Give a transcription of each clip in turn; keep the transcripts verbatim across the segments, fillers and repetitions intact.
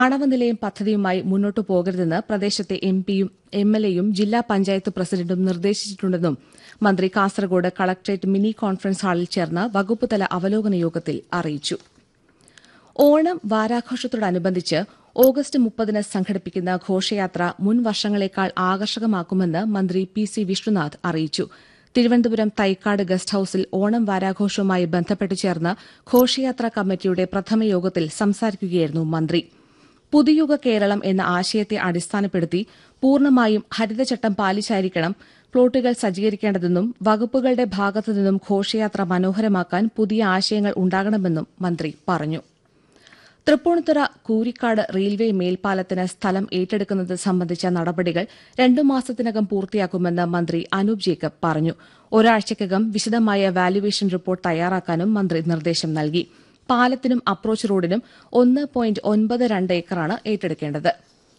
ആണവ നിലയം പദ്ധതിയുമായി മുന്നോട്ടു പോകരുതെന്ന് പ്രദേശത്തെ എംപിയും എംഎൽഎയും ജില്ലാ പഞ്ചായത്ത് പ്രസിഡന്റും നിർദ്ദേശിച്ചിട്ടുണ്ടെന്നും മന്ത്രി കാസർകോട് കളക്ടറേറ്റ് മിനി കോൺഫറൻസ് ഹാളിൽ ചേർന്ന വകുപ്പുതല അവലോകന യോഗത്തിൽ അറിയിച്ചു. ഓണം വാരാഘോഷത്തോടനുബന്ധിച്ച് ഓഗസ്റ്റ് മുപ്പതിന് സംഘടിപ്പിക്കുന്ന ഘോഷയാത്ര മുൻ വർഷങ്ങളേക്കാൾ ആകർഷകമാക്കുമെന്ന് മന്ത്രി പി സി വിഷ്ണുനാഥ് അറിയിച്ചു. തിരുവനന്തപുരം തൈക്കാട് ഗസ്റ്റ് ഹൌസിൽ ഓണം വാരാഘോഷവുമായി ബന്ധപ്പെട്ട് ചേർന്ന ഘോഷയാത്രാ കമ്മിറ്റിയുടെ പ്രഥമ യോഗത്തിൽ സംസാരിക്കുകയായിരുന്നു മന്ത്രി. പുതുയുഗ കേരളം എന്ന ആശയത്തെ അടിസ്ഥാനപ്പെടുത്തി പൂർണ്ണമായും ഹരിതചട്ടം പാലിച്ചായിരിക്കണം പ്ലോട്ടുകൾ സജ്ജീകരിക്കേണ്ടതെന്നും വകുപ്പുകളുടെ ഭാഗത്തുനിന്നും ഘോഷയാത്ര മനോഹരമാക്കാൻ പുതിയ ആശയങ്ങൾ ഉണ്ടാകണമെന്നും മന്ത്രി പറഞ്ഞു. തൃപ്പൂണിത്തുറ കൂരിക്കാട് റെയിൽവേ മേൽപ്പാലത്തിന് സ്ഥലം ഏറ്റെടുക്കുന്നത് സംബന്ധിച്ച നടപടികൾ രണ്ടു മാസത്തിനകം പൂർത്തിയാക്കുമെന്ന് മന്ത്രി അനൂപ് ജേക്കബ് പറഞ്ഞു. ഒരാഴ്ചയ്ക്കകം വിശദമായ വാല്യുവേഷൻ റിപ്പോർട്ട് തയ്യാറാക്കാനും മന്ത്രി നിർദ്ദേശം നൽകി. പാലത്തിനും അപ്രോച്ച് റോഡിനും ഒന്ന് പോയിന്റ് ഒൻപത് രണ്ട് ഏക്കറാണ് ഏറ്റെടുക്കേണ്ടത്.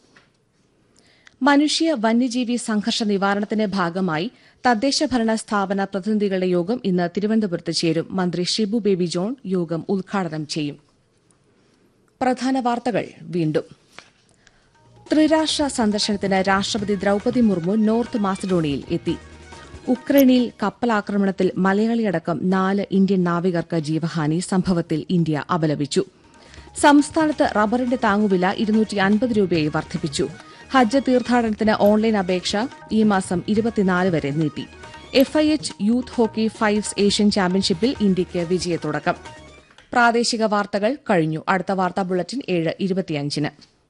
മനുഷ്യ വന്യജീവി സംഘർഷ നിവാരണത്തിന്റെ ഭാഗമായി തദ്ദേശഭരണ സ്ഥാപന പ്രതിനിധികളുടെ യോഗം ഇന്ന് തിരുവനന്തപുരത്ത് ചേരും. മന്ത്രി ഷിബു ബേബി ജോൺ യോഗം ഉദ്ഘാടനം ചെയ്യും. പ്രധാന വാർത്തകൾ വീണ്ടും. ത്രിരാഷ്ട്ര സന്ദർശനത്തിന് രാഷ്ട്രപതി ദ്രൌപദി മുർമു നോർത്ത് മാസിഡോണിയയിൽ എത്തി. ഉക്രൈനിൽ കപ്പലാക്രമണത്തിൽ മലയാളിയടക്കം നാല് ഇന്ത്യൻ നാവികർക്ക് ജീവഹാനി. സംഭവത്തിൽ ഇന്ത്യ അപലപിച്ചു. സംസ്ഥാനത്ത് റബ്ബറിന്റെ താങ്ങുവില ഇരുന്നൂറ്റി അൻപത് രൂപയായി വർദ്ധിപ്പിച്ചു. ഹജ്ജ് തീർത്ഥാടനത്തിന് ഓൺലൈൻ അപേക്ഷ ഈ മാസം ഇരുപത്തിനാല് വരെ നീട്ടി. FIH youth hockey fives Asian ചാമ്പ്യൻഷിപ്പിൽ ഇന്ത്യയ്ക്ക് വിജയത്തുടക്കം. പ്രാദേശിക വാർത്തകൾ കഴിഞ്ഞു. അടുത്ത വാർത്താ ബുള്ളറ്റിൻ ഏഴ് ഇരുപത്തിയഞ്ചിന്.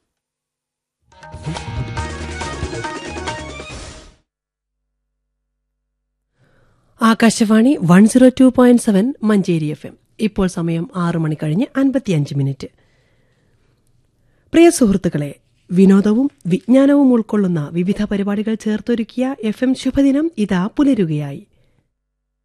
Akashvani one zero two point seven Manjeri F M. ഇപ്പോൾ സമയം ആറ് മണി കഴിഞ്ഞ് അൻപത്തിയഞ്ച് മിനിറ്റ്. പ്രിയ സുഹൃത്തുക്കളെ, വിനോദവും വിജ്ഞാനവും ഉൾക്കൊള്ളുന്ന വിവിധ പരിപാടികൾ ചേർത്തൊരുക്കിയ എഫ് എം ശുഭദിനം ഇതാ പുലരുകയായി.